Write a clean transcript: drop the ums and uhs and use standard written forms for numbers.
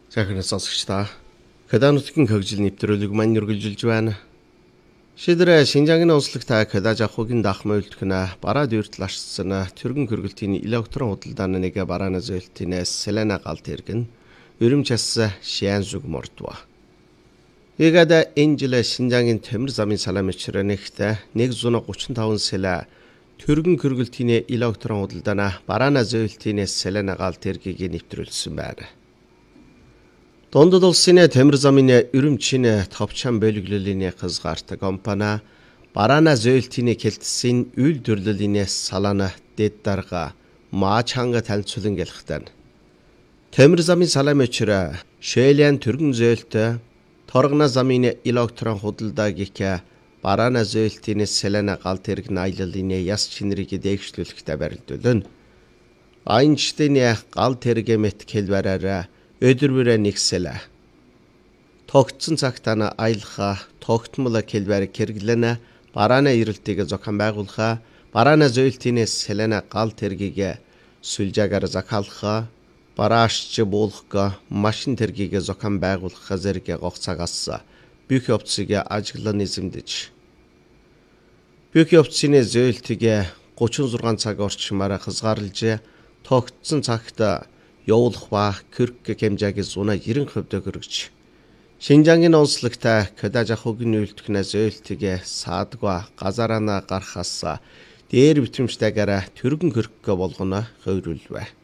Сайхан сонсогчдаа Кеда нутгийн хөгжил нэвтрүүлэг маань үргэлжилж байна. Шийдэрэ Шинжаагийн онцлогтой Кеда жахуугийн дахмын үлдэхнэ бараа дүүртэл ашигсан түргэн хөргөлтийн электрон худалдааны нэг барааны зөөлтийнээс Селена галт иргэн өрөмчс шиан зүг мордва. Игада энжлэ Шинжаагийн төмөр замын саламчрэнэгт 135 сэлэ түргэн хөргөлтийн электрон худалдааны барааны зөөлтийнээс Селена галт иргийг нэвтрүүлсэн байна. Дундад улсын төмөр замын өрөмчийн товчхон бөлөглөлийн хязгаарт компани бараана зөөлтийн келтсийн үйлдвэрлэлийн салаана дэд дарга маачанга танилцуулан гэлхтэн. Төмөр замын саламчра шэлэн түргэн зөөлт торгона замын электрон худалдаа гих бараана зөөлтийн Селена галт ирэг наяллын яс чинрийг дэвшлүүлэхтэй барилдуулна. Айнштейн галт иргэмэт хэлбэрээр өдөрвөрэ нэгсэлэ. Тогтсон цагтаа аялха тогтмол хэлбэр хэрэглэнэ бараана ирэлтийг зохион байгуулах бараана зөөлтийнээс Селена галт тэргийг сүлжаагаар захиалах бараашч буулгах машин тэргийг зохион байгуулах зэрэг гоцаагаас бүх явцыг ажиглан эзэмдэж бүх явцын зөөлтийг 36 цаг орчмоор хязгаарлаж тогтсон цагт явуулах ба Кюрк хэмжээг 190% хүргэж Шинжаагийн онцлогтой Кеда жахуугийн үйлдвэрнээ зөөлтийг саадгүй газараа гарахаас дээр битэмжтэйгээр түргэн хөрөх болгоно хувирлвэ.